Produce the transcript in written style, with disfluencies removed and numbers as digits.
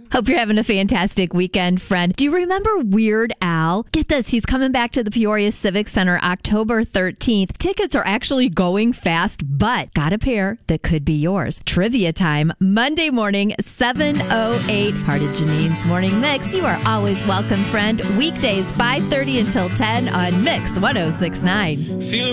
Hope you're having a fantastic weekend, friend. Do you remember Weird Al? Get this, he's coming back to the Peoria Civic Center October 13th. Tickets are actually going fast, but got a pair that could be yours. Trivia time, Monday morning, 7:08. Part of Janine's Morning Mix. You are always welcome, friend. Weekdays, 5:30 until 10 on Mix 106.9.